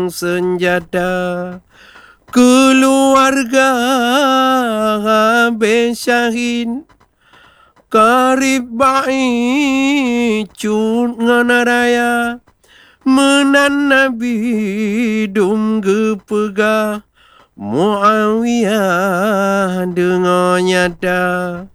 senjata. Keluarga habis syahid, karib ba'i cut ngana raya, menan Nabi dum gepegah, Muawiyah dengar nyata.